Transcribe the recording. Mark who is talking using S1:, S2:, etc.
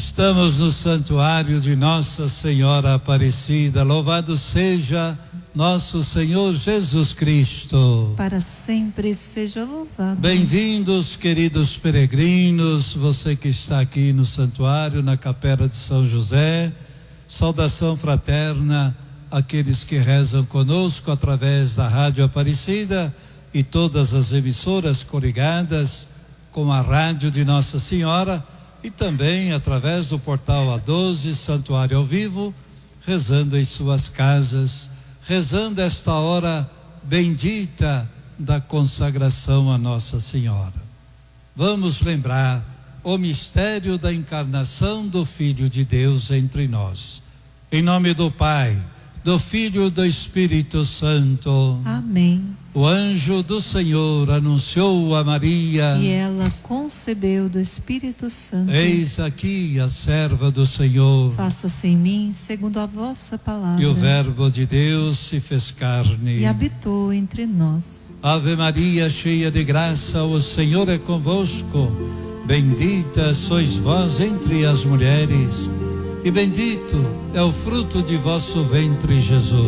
S1: Estamos no santuário de Nossa Senhora Aparecida. Louvado seja nosso Senhor Jesus Cristo.
S2: Para sempre seja louvado.
S1: Bem-vindos, queridos peregrinos, você que está aqui no santuário, na Capela de São José. Saudação fraterna àqueles que rezam conosco através da Rádio Aparecida e todas as emissoras coligadas com a Rádio de Nossa Senhora, e também através do portal A12, Santuário ao Vivo, rezando em suas casas, rezando esta hora bendita da consagração a Nossa Senhora. Vamos lembrar o mistério da encarnação do Filho de Deus entre nós. Em nome do Pai, do Filho e do Espírito Santo.
S2: Amém.
S1: O anjo do Senhor anunciou a Maria.
S2: E ela concebeu do Espírito Santo.
S1: Eis aqui a serva do Senhor.
S2: Faça-se em mim segundo a vossa palavra.
S1: E o Verbo de Deus se fez carne.
S2: E habitou entre nós.
S1: Ave Maria, cheia de graça, o Senhor é convosco. Bendita sois vós entre as mulheres, e bendito é o fruto de vosso ventre, Jesus.